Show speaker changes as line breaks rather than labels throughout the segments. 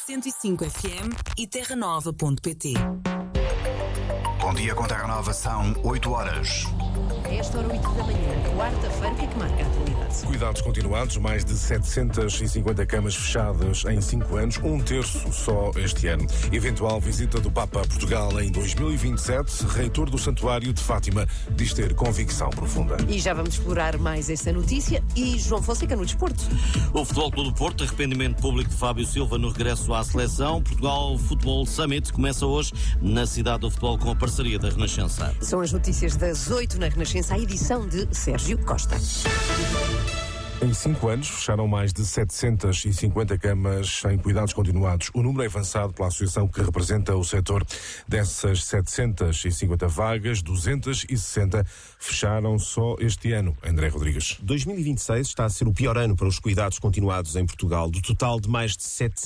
105 FM e terranova.pt.
Bom dia com Terra Nova, são 8 horas.
Esta hora 8 da manhã, quarta-feira, o que é que marca a atualidade?
Cuidados continuados, mais de 750 camas fechadas em 5 anos, um terço só este ano. Eventual visita do Papa a Portugal em 2027, reitor do Santuário de Fátima diz ter convicção profunda.
E já vamos explorar mais essa notícia. E João Fonseca no desporto.
O Futebol Clube do Porto, arrependimento público de Fábio Silva no regresso à seleção. Portugal Futebol Summit começa hoje na cidade do futebol com a parceria da Renascença.
São as notícias das 8 na Renascença, a edição de Sérgio Costa.
Em 5 anos, fecharam mais de 750 camas em cuidados continuados. O número é avançado pela associação que representa o setor. Dessas 750 vagas, 260 fecharam só este ano. André Rodrigues.
2026 está a ser o pior ano para os cuidados continuados em Portugal. Do total de mais de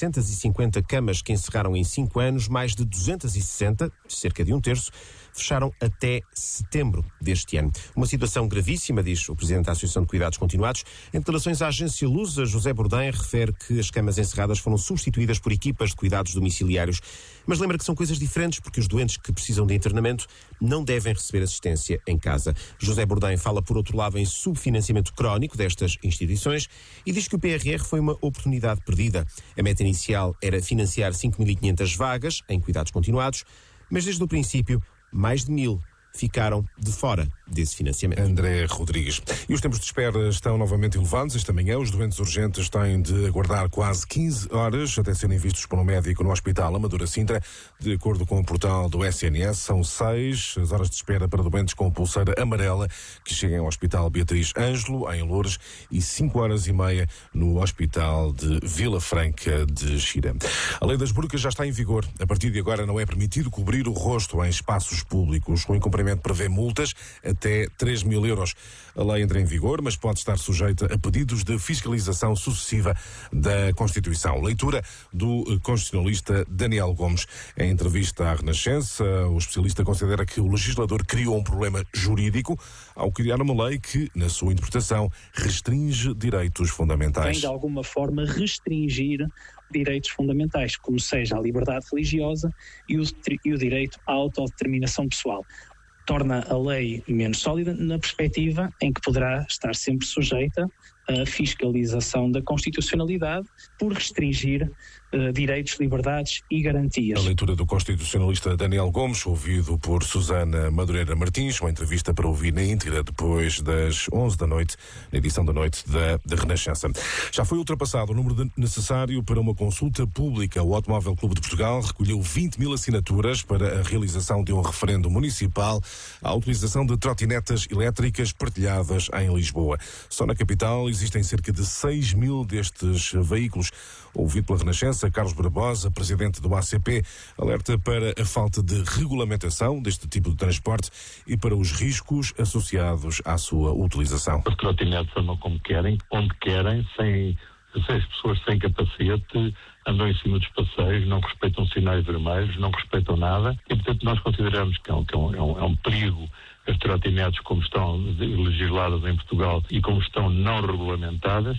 750 camas que encerraram em 5 anos, mais de 260, cerca de um terço, fecharam até setembro deste ano. Uma situação gravíssima, diz o Presidente da Associação de Cuidados Continuados. Em declarações à agência Lusa, José Bourdin refere que as camas encerradas foram substituídas por equipas de cuidados domiciliários. Mas lembra que são coisas diferentes porque os doentes que precisam de internamento não devem receber assistência em casa. José Bourdin fala, por outro lado, em subfinanciamento crónico destas instituições e diz que o PRR foi uma oportunidade perdida. A meta inicial era financiar 5.500 vagas em cuidados continuados, mas desde o princípio mais de 1.000 ficaram de fora desse financiamento.
André Rodrigues. E os tempos de espera estão novamente elevados. Esta manhã, os doentes urgentes têm de aguardar quase 15 horas até serem vistos por um médico no Hospital Amadora Sintra. De acordo com o portal do SNS, são 6 as horas de espera para doentes com pulseira amarela que chegam ao Hospital Beatriz Ângelo, em Loures, e 5 horas e meia no Hospital de Vila Franca de Xira. A lei das burcas já está em vigor. A partir de agora não é permitido cobrir o rosto em espaços públicos. O incumprimento prevê multas até 3.000 euros. A lei entra em vigor, mas pode estar sujeita a pedidos de fiscalização sucessiva da Constituição. Leitura do constitucionalista Daniel Gomes. Em entrevista à Renascença, o especialista considera que o legislador criou um problema jurídico ao criar uma lei que, na sua interpretação, restringe direitos fundamentais.
Vem, de alguma forma, restringir direitos fundamentais, como seja a liberdade religiosa e o direito à autodeterminação pessoal. Torna a lei menos sólida na perspectiva em que poderá estar sempre sujeita à fiscalização da constitucionalidade por restringir direitos, liberdades e garantias.
A leitura do constitucionalista Daniel Gomes, ouvido por Susana Madureira Martins, uma entrevista para ouvir na íntegra depois das 11 da noite, na edição da noite da Renascença. Já foi ultrapassado o número necessário para uma consulta pública. O Automóvel Clube de Portugal recolheu 20.000 assinaturas para a realização de um referendo municipal à utilização de trotinetas elétricas partilhadas em Lisboa. Só na capital existem cerca de 6.000 destes veículos. Ouvido pela Renascença, Carlos Barbosa, presidente do ACP, alerta para a falta de regulamentação deste tipo de transporte e para os riscos associados à sua utilização.
As trotinetes andam como querem, onde querem, sem as pessoas sem capacete, andam em cima dos passeios, não respeitam sinais vermelhos, não respeitam nada e, portanto, nós consideramos que é um perigo as trotinetes como estão legisladas em Portugal e como estão não regulamentadas.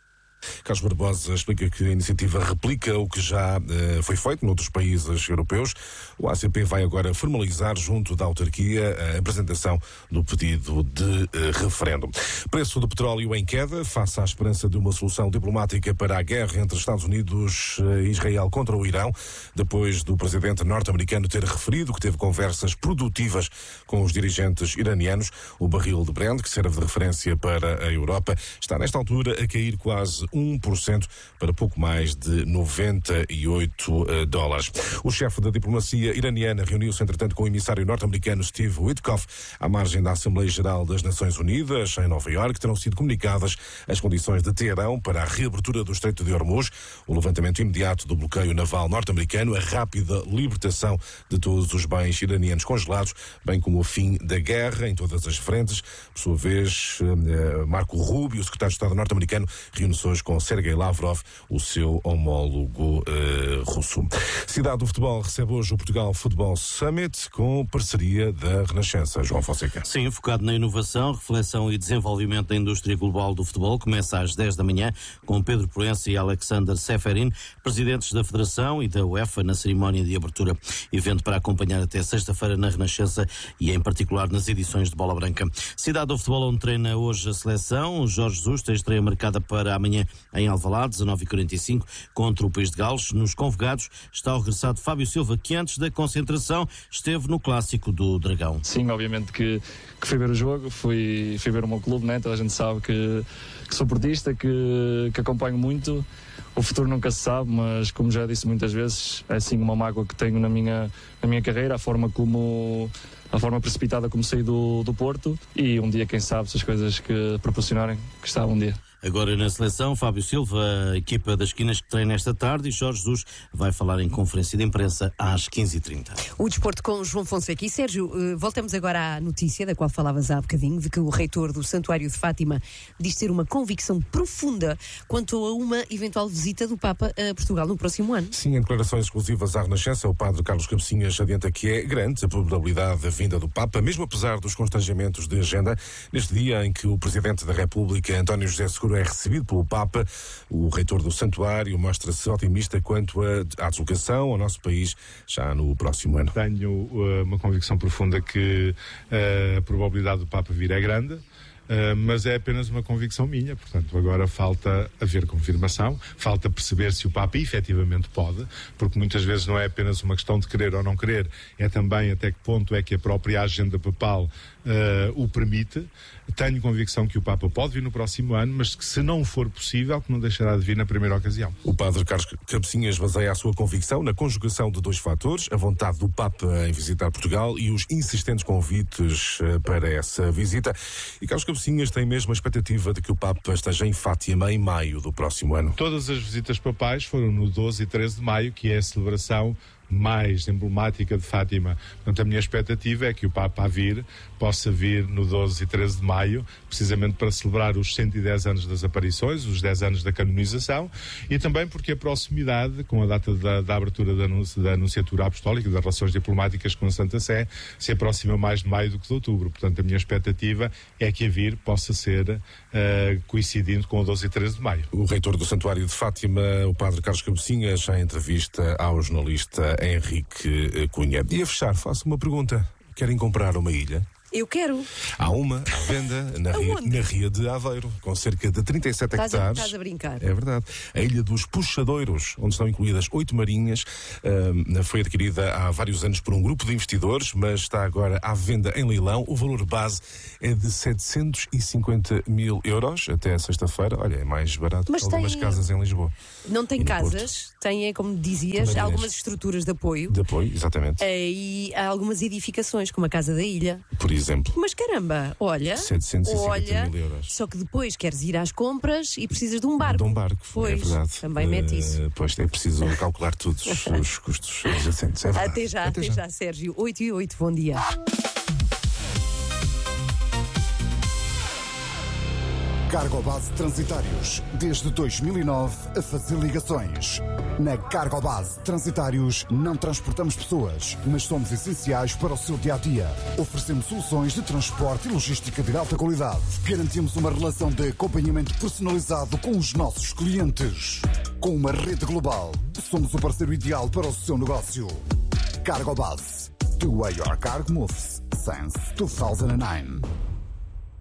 Carlos Barbosa explica que a iniciativa replica o que já foi feito noutros países europeus. O ACP vai agora formalizar junto da autarquia a apresentação do pedido de referendo. Preço do petróleo em queda, face à esperança de uma solução diplomática para a guerra entre Estados Unidos e Israel contra o Irão, depois do presidente norte-americano ter referido que teve conversas produtivas com os dirigentes iranianos. O barril de Brent, que serve de referência para a Europa, está nesta altura a cair quase 1% para pouco mais de 98 dólares. O chefe da diplomacia iraniana reuniu-se, entretanto, com o emissário norte-americano Steve Witkoff à margem da Assembleia Geral das Nações Unidas, em Nova Iorque. Terão sido comunicadas as condições de Teherão para a reabertura do Estreito de Hormuz, o levantamento imediato do bloqueio naval norte-americano, a rápida libertação de todos os bens iranianos congelados, bem como o fim da guerra em todas as frentes. Por sua vez, Marco Rubio, o secretário de Estado norte-americano, reúne-se hoje hoje com Sergei Lavrov, o seu homólogo russo. Cidade do Futebol recebe hoje o Portugal Football Summit com parceria da Renascença. João Fonseca.
Sim, focado na inovação, reflexão e desenvolvimento da indústria global do futebol. Começa às 10 da manhã com Pedro Proença e Alexander Seferin, presidentes da Federação e da UEFA, na cerimónia de abertura. Evento para acompanhar até sexta-feira na Renascença e em particular nas edições de Bola Branca. Cidade do Futebol, onde treina hoje a seleção. O Jorge Jesus tem estreia marcada para amanhã em Alvalade, 19h45, contra o País de Gales. Nos convocados está o regressado Fábio Silva, que antes da concentração esteve no Clássico do Dragão.
Sim, obviamente que fui ver o jogo, fui ver o meu clube, né? Toda a gente sabe que sou portista, que acompanho muito. O futuro nunca se sabe, mas como já disse muitas vezes, é sim uma mágoa que tenho na minha carreira, a forma precipitada como saí do Porto, e um dia, quem sabe, se as coisas que proporcionarem, que está um dia.
Agora na seleção, Fábio Silva, a equipa das esquinas que treina esta tarde, e Jorge Jesus vai falar em conferência de imprensa às 15h30.
O desporto com João Fonseca. E Sérgio, voltamos agora à notícia da qual falavas há bocadinho, de que o reitor do Santuário de Fátima diz ter uma convicção profunda quanto a uma eventual visita do Papa a Portugal no próximo ano.
Sim, em declarações exclusivas à Renascença, o padre Carlos Cabecinhas adianta que é grande a probabilidade da vinda do Papa, mesmo apesar dos constrangimentos de agenda, neste dia em que o Presidente da República, António José Seguro, é recebido pelo Papa. O reitor do Santuário mostra-se otimista quanto à deslocação ao nosso país já no próximo ano.
Tenho uma convicção profunda que a probabilidade do Papa vir é grande. Mas é apenas uma convicção minha, portanto agora falta haver confirmação, falta perceber se o Papa efetivamente pode, porque muitas vezes não é apenas uma questão de querer ou não querer, é também até que ponto é que a própria agenda papal o permite. Tenho convicção que o Papa pode vir no próximo ano, mas que se não for possível, que não deixará de vir na primeira ocasião.
O padre Carlos Cabecinhas baseia a sua convicção na conjugação de dois fatores, a vontade do Papa em visitar Portugal e os insistentes convites para essa visita. E Carlos Cabecinhas tem mesmo a expectativa de que o Papa esteja em Fátima em maio do próximo ano.
Todas as visitas papais foram no 12 e 13 de maio, que é a celebração mais emblemática de Fátima. Portanto, a minha expectativa é que o Papa a vir possa vir no 12 e 13 de maio, precisamente para celebrar os 110 anos das aparições, os 10 anos da canonização, e também porque a proximidade com a data da abertura da Anunciatura Apostólica e das relações diplomáticas com a Santa Sé se aproxima mais de maio do que de outubro. Portanto, a minha expectativa é que a vir possa ser coincidindo com o 12 e 13 de maio.
O reitor do Santuário de Fátima, o padre Carlos Cabecinhas, em entrevista ao jornalista Henrique Cunha. E a fechar, faço uma pergunta. Querem comprar uma ilha?
Eu quero.
Há uma à venda na Ria de Aveiro, com cerca de 37 hectares.
Estás a brincar.
É verdade. A Ilha dos Puxadeiros, onde estão incluídas 8 marinhas, foi adquirida há vários anos por um grupo de investidores, mas está agora à venda em leilão. O valor base é de 750 mil euros até sexta-feira. Olha, é mais barato que algumas casas em Lisboa.
Não tem casas, tem, como dizias, algumas estruturas de apoio.
De apoio, exatamente.
E há algumas edificações, como a Casa da Ilha.
Por exemplo.
Mas caramba, olha,
750 mil euros.
Só que depois queres ir às compras e precisas de um barco.
De um barco,
pois,
é verdade.
Também mete isso.
Pois, é preciso calcular todos os custos adjacentes. É
até já, Sérgio. 8h08, bom dia.
Cargobase Transitários, desde 2009 a fazer ligações. Na Cargobase Transitários não transportamos pessoas, mas somos essenciais para o seu dia-a-dia. Oferecemos soluções de transporte e logística de alta qualidade. Garantimos uma relação de acompanhamento personalizado com os nossos clientes. Com uma rede global, somos o parceiro ideal para o seu negócio. Cargobase. The way your cargo moves since 2009.